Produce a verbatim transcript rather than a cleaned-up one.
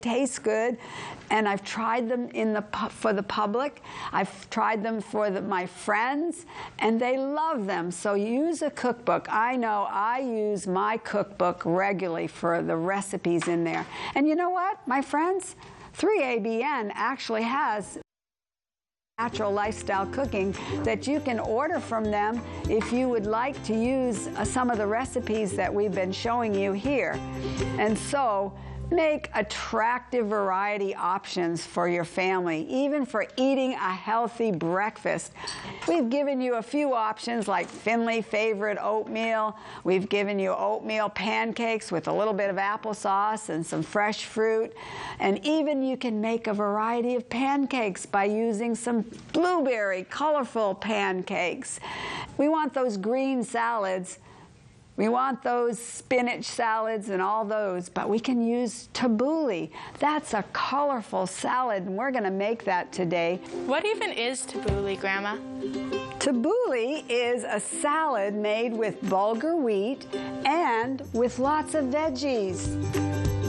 taste good, and I've tried them in the for the public. I've tried them for the, my friends, and they love them. So use a cookbook. I know I use my cookbook regularly for the recipes in there. And you know what, my friends? three A B N actually has natural lifestyle cooking that you can order from them if you would like to use uh, some of the recipes that we've been showing you here. And so make attractive variety options for your family, even for eating a healthy breakfast. We've given you a few options like Finley favorite oatmeal. We've given you oatmeal pancakes with a little bit of applesauce and some fresh fruit. And even you can make a variety of pancakes by using some blueberry colorful pancakes. We want those green salads. We want those spinach salads and all those, but we can use tabbouleh. That's a colorful salad, and we're going to make that today. What even is tabbouleh, Grandma? Tabbouleh is a salad made with bulgur wheat and with lots of veggies.